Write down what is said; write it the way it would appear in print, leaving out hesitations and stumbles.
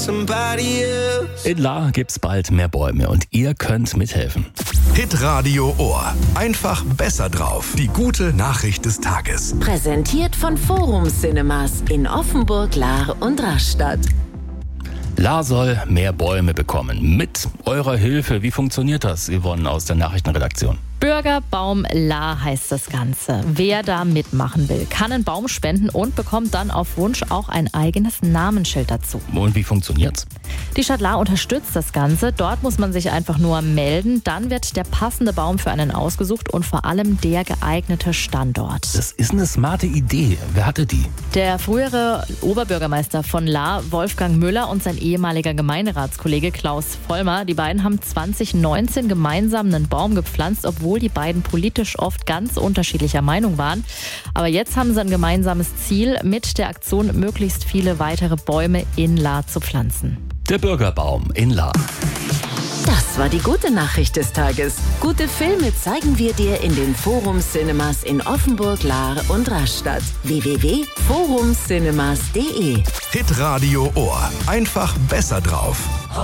In Lahr gibt's bald mehr Bäume und ihr könnt mithelfen. Hitradio Ohr. Einfach besser drauf. Die gute Nachricht des Tages. Präsentiert von Forum Cinemas in Offenburg, Lahr und Rastatt. Lahr soll mehr Bäume bekommen. Mit eurer Hilfe. Wie funktioniert das, Yvonne aus der Nachrichtenredaktion? Bürgerbaum Lahr heißt das Ganze. Wer da mitmachen will, kann einen Baum spenden und bekommt dann auf Wunsch auch ein eigenes Namensschild dazu. Und wie funktioniert's? Die Stadt Lahr unterstützt das Ganze. Dort muss man sich einfach nur melden. Dann wird der passende Baum für einen ausgesucht und vor allem der geeignete Standort. Das ist eine smarte Idee. Wer hatte die? Der frühere Oberbürgermeister von Lahr, Wolfgang Müller, und sein ehemaliger Gemeinderatskollege Klaus Vollmer, die beiden haben 2019 gemeinsam einen Baum gepflanzt, obwohl die beiden politisch oft ganz unterschiedlicher Meinung waren. Aber jetzt haben sie ein gemeinsames Ziel, mit der Aktion möglichst viele weitere Bäume in Lahr zu pflanzen. Der Bürgerbaum in Lahr. Das war die gute Nachricht des Tages. Gute Filme zeigen wir dir in den Forum Cinemas in Offenburg, Lahr und Rastatt. www.forumcinemas.de. Hitradio Ohr. Einfach besser drauf.